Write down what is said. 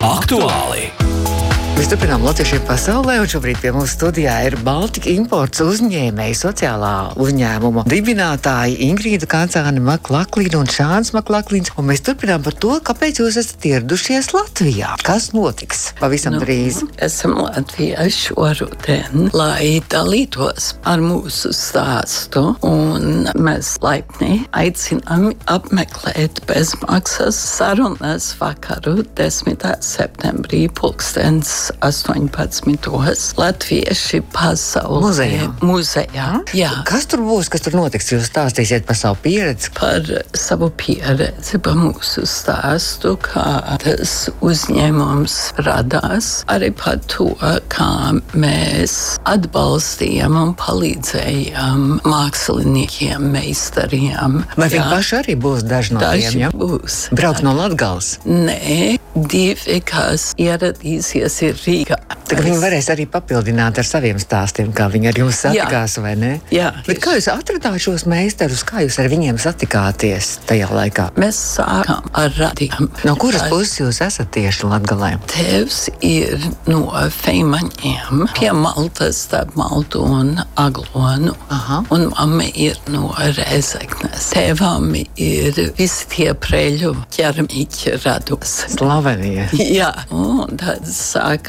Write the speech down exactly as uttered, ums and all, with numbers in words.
Aktuāli! Mēs turpinām Latviešiem pasaulē, un šobrīd pie mums studijā ir Baltika Imports uzņēmēja sociālā uzņēmuma dibinātāji Ingrīda Kancāne Maklaklīna un Šāns Maklaklīns. Un mēs turpinām par to, kāpēc jūs esat ieradušies Latvijā. Kas notiks pavisam nu, drīz? Esam Latvijā šoruden, lai dalītos ar mūsu stāstu. Un mēs laipni aicinām apmeklēt bezmaksas sarunas vakaru desmitā septembrī pulkstens astoņpadsmitos Latvieši pasaulē muzejā. muzejā. Jā. Kas tur būs, kas tur notiks? Jūs stāstīsiet par savu pieredzi? Par savu pieredzi, par mūsu stāstu, kā tas uzņēmums radās, arī par to, kā mēs atbalstījām un palīdzējām māksliniekiem, meistariem. Vai viņi paši arī būs daži no Daži tiem? Ja? būs. Brauks no Latgales? Nē, divi, kas ieradīsies, ir Rīgā. Tā kā viņi varēs arī papildināt ar saviem stāstiem, kā viņi ar jums satikās, vai ne? Jā. Bet kā jūs atradāt šos meistarus? Kā jūs ar viņiem satikāties tajā laikā? Mēs sākām ar radījām. No kuras puses jūs esat tieši Latgalē? Tēvs ir no Feimaņiem, pie Maltas, starp Maltu un Aglonu. Aha. Un mamma ir no Rēzeknes. Tēvam ir visi tie preļu ķermiķi rados. Slavenie. Jā, un tad sāka